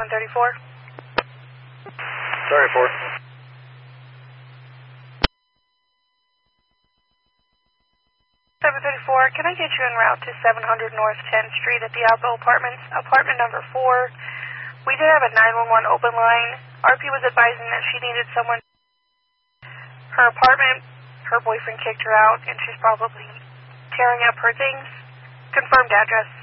734. 34. 734, can I get you en route to 700 North 10th Street at the Alto Apartments, apartment number 4? We did have a 911 open line. RP was advising that she needed someone. Her apartment, her boyfriend kicked her out, and she's probably tearing up her things. Confirmed address.